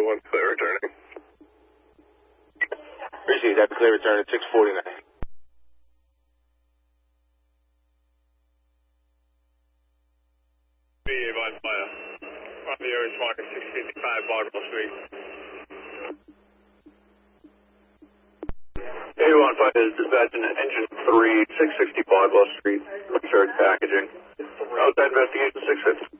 A1 clear returning. Appreciate that. Clear return at 649. B-A-1 fire. Romeo is marking 655 Baltimore Street. A1 fire is dispatching at engine 3, 660 Baltimore Street. Surge packaging. Outside investigation 650.